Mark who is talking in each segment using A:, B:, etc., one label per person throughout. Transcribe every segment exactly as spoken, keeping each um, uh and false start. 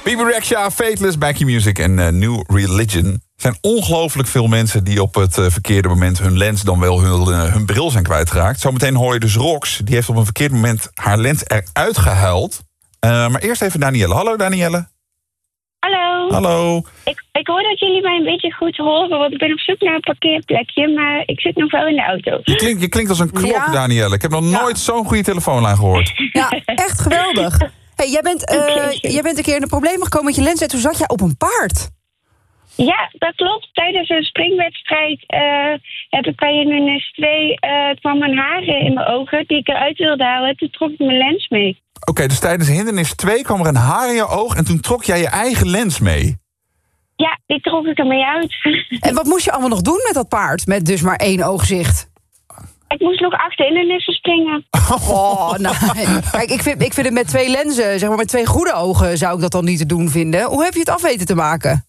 A: Bibi Rexha, Fateless, Back Your Music en uh, New Religion. Er zijn ongelooflijk veel mensen die op het uh, verkeerde moment hun lens dan wel hun, uh, hun bril zijn kwijtgeraakt. Zometeen hoor je dus Rox, die heeft op een verkeerd moment haar lens eruit gehuild. Uh, maar eerst even Danielle. Hallo Danielle.
B: Hallo.
A: Hallo.
B: Ik, ik hoor dat jullie mij een beetje goed horen, want ik ben op zoek naar een parkeerplekje, maar ik zit nog wel in de auto.
A: Je klinkt, je klinkt als een klok,
C: Ja.
A: Danielle. Ik heb nog
C: Ja.
A: nooit zo'n goede telefoonlijn gehoord.
C: Ja, echt geweldig. Hey, jij, bent, uh, jij bent een keer in de problemen gekomen met je lens en toen zat jij op een paard.
B: Ja, dat klopt. Tijdens een springwedstrijd uh, heb ik bij een S twee uh, kwam mijn haren in mijn ogen die ik eruit wilde halen. Toen trok ik mijn lens mee.
A: Oké, okay, dus tijdens hindernis twee kwam er een haar in je oog en toen trok jij je eigen lens mee.
B: Ja, die trok ik ermee uit.
C: En wat moest je allemaal nog doen met dat paard? Met dus maar één oogzicht.
B: Ik moest nog achter hindernissen springen.
C: Oh, nou, kijk, ik vind, ik vind het met twee lenzen, zeg maar met twee goede ogen, zou ik dat dan niet te doen vinden. Hoe heb je het af weten te maken?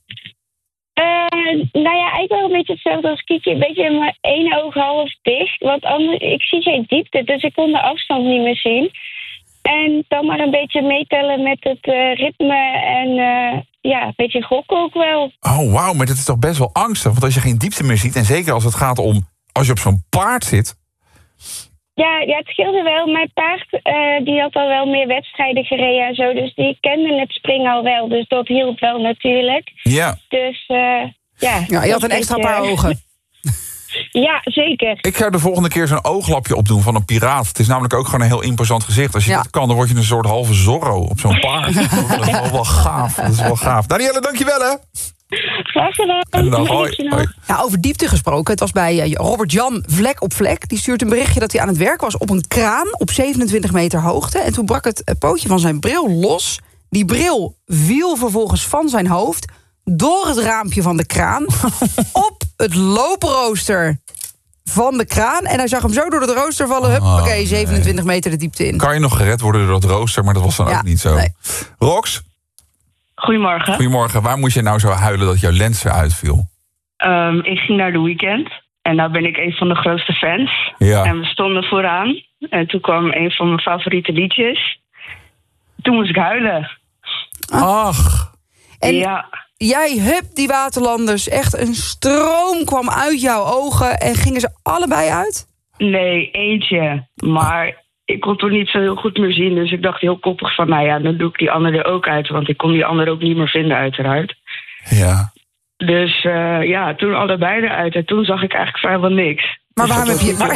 B: Uh, nou ja, eigenlijk wel een beetje hetzelfde als Kiki. Een beetje mijn ene oog half dicht. Want anders, ik zie geen diepte, dus ik kon de afstand niet meer zien. En dan maar een beetje meetellen met het uh, ritme en uh, ja, een beetje gokken ook wel.
A: Oh, wauw, maar dat is toch best wel angstig. Want als je geen diepte meer ziet, en zeker als het gaat om als je op zo'n paard zit.
B: Ja, ja, het scheelde wel. Mijn paard uh, die had al wel meer wedstrijden gereden en zo. Dus die kende het springen al wel. Dus dat hielp wel natuurlijk.
A: Ja.
B: Dus uh, ja.
C: Ja, je had een extra
B: beetje...
C: paar ogen.
B: Ja, zeker.
A: Ik zou de volgende keer zo'n ooglapje opdoen van een piraat. Het is namelijk ook gewoon een heel imposant gezicht. Als je
C: Ja.
A: dat kan, dan word je een soort halve Zorro op zo'n paard. Dat is wel, wel gaaf. Dat is wel gaaf. Danielle, dankjewel hè.
B: Graag gedaan.
A: En dan,
B: Een
A: hoi,
B: beetje nog.
A: hoi.
C: Ja, over diepte gesproken. Het was bij uh, Robert-Jan Vlek op Vlek. Die stuurt een berichtje dat hij aan het werk was op een kraan op zevenentwintig meter hoogte. En toen brak het uh, pootje van zijn bril los. Die bril viel vervolgens van zijn hoofd door het raampje van de kraan op het looprooster van de kraan. En hij zag hem zo door het rooster vallen. Hup,
A: Oh,
C: oké,
A: nee.
C: zevenentwintig meter de diepte in.
A: Kan je nog gered worden door dat rooster, maar dat was dan
C: Ja,
A: ook niet zo.
C: nee.
A: Rox,
D: Goedemorgen.
A: goedemorgen. Waar moest je nou zo huilen dat jouw lens eruit viel?
D: Um, ik ging naar de Weeknd. En nou ben ik een van de grootste fans.
A: Ja.
D: En we stonden vooraan. En toen kwam een van mijn favoriete liedjes. Toen moest ik huilen.
A: Ach.
C: En
D: Ja.
C: jij, hup, die waterlanders. Echt een stroom kwam uit jouw ogen. En gingen ze allebei uit?
D: Nee, eentje. Maar ik kon toen niet zo heel goed meer zien. Dus ik dacht heel koppig van, nou ja, dan doe ik die andere er ook uit. Want ik kon die andere ook niet meer vinden, uiteraard.
A: Ja.
D: Dus uh, ja, toen allebei eruit. En toen zag ik eigenlijk vrijwel niks.
C: Maar waarom heb je... waar